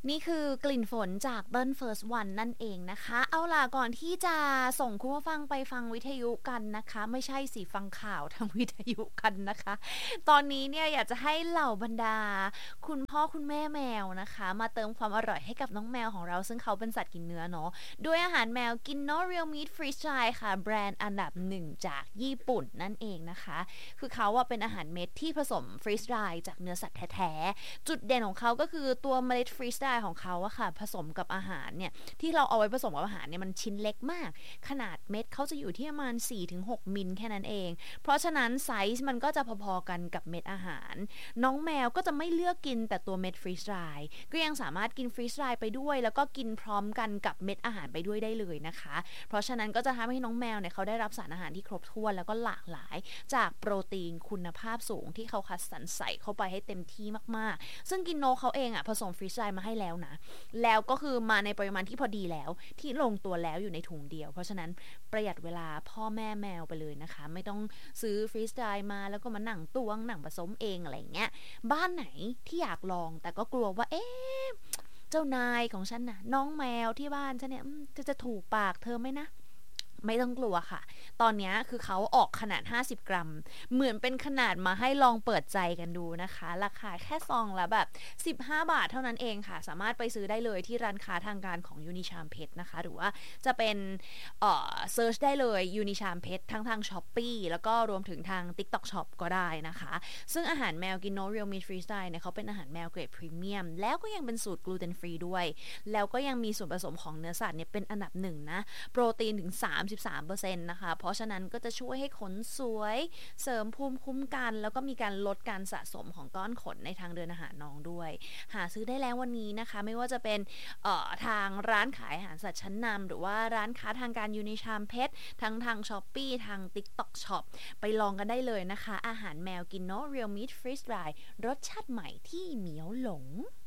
นี่คือกลิ่นฝนจากเบิ้ล First One นั่นเองนะคะเอาล่ะก่อนที่จะส่งคุณผู้ฟังไปฟังวิทยุกันนะคะไม่ใช่สิฟังข่าวทางวิทยุกันนะคะตอนนี้เนี่ยอยากจะให้เหล่าบรรดาคุณพ่อคุณแม่แมวนะคะมาเติมความอร่อยให้กับน้องแมวของเราซึ่งเขาเป็นสัตว์กินเนื้อเนาะด้วยอาหารแมวกินโน Real Meat Freeze Dry ค่ะแบรนด์อันดับ1จากญี่ปุ่นนั่นเองนะคะคือเขาเป็นอาหารเม็ดที่ผสม Freeze Dry จากเนื้อสัตว์แท้ๆจุดเด่นของเขาก็คือตัวเมล็ด Freeze Dry ของเขาอะค่ะผสมกับอาหารเนี่ยที่เราเอาไว้ผสมกับอาหารเนี่ยมันชิ้นเล็กมากขนาดเม็ดเขาจะอยู่ที่ประมาณ 4-6 มิลแค่นั้นเองเพราะฉะนั้นไซส์มันก็จะพอๆกันกับเม็ดอาหารน้องแมวก็จะไม่เลือกกินแต่ตัวเม็ดฟรีสไดร์ก็ยังสามารถกินฟรีสไดร์ไปด้วยแล้วก็กินพร้อมกันกับเม็ดอาหารไปด้วยได้เลยนะคะเพราะฉะนั้นก็จะทำให้น้องแมวเนี่ยเขาได้รับสารอาหารที่ครบถ้วนแล้วก็หลากหลายจากโปรตีนคุณภาพสูงที่เขาคัดสรรใส่เข้าไปให้เต็มที่มากๆซึ่งกินโนเขาเองผสมฟรีสไดร์มาให้แล้วนะแล้วก็คือมาในปริมาณที่พอดีแล้วที่ลงตัวแล้วอยู่ในถุงเดียวเพราะฉะนั้นประหยัดเวลาพ่อแม่แมวไปเลยนะคะไม่ต้องซื้อฟรีสไดร์มาแล้วก็มาหนังตวงหนังผสมเองอะไรเงี้ยบ้านไหนที่อยากลองแต่ก็กลัวว่าเจ้านายของฉันน่ะน้องแมวที่บ้านฉันเนี่ยจะถูกปากเธอไหมนะไม่ต้องกลัวค่ะตอนนี้คือเขาออกขนาด50 กรัมเหมือนเป็นขนาดมาให้ลองเปิดใจกันดูนะคะราคาแค่ซองละแบบ15 บาทเท่านั้นเองค่ะสามารถไปซื้อได้เลยที่ร้านค้าทางการของยูนิชามเพชรนะคะหรือว่าจะเป็นเซิร์ชได้เลยยูนิชามเพชรทั้งทาง Shopee แล้วก็รวมถึงทาง TikTok Shop ก็ได้นะคะซึ่งอาหารแมวกินโน Real Meat Freeze Dry เนี่ยเขาเป็นอาหารแมวเกรดพรีเมียมแล้วก็ยังเป็นสูตรกลูเตนฟรีด้วยแล้วก็ยังมีส่วนผสมของเนื้อสัตว์เนี่ยเป็นอันดับ1นะโปรตีนถึง33%นะคะเพราะฉะนั้นก็จะช่วยให้ขนสวยเสริมภูมิคุ้มกันแล้วก็มีการลดการสะสมของก้อนขนในทางเดินอาหารน้องด้วยหาซื้อได้แล้ววันนี้นะคะไม่ว่าจะเป็นทางร้านขายอาหารสัตว์ชั้นนำหรือว่าร้านค้าทางการยูนิชามเพชรทั้งทาง Shopee ทาง TikTok Shop ไปลองกันได้เลยนะคะอาหารแมวกินโน Real Meat Freeze Dry รสชาติใหม่ที่เหนียวหลง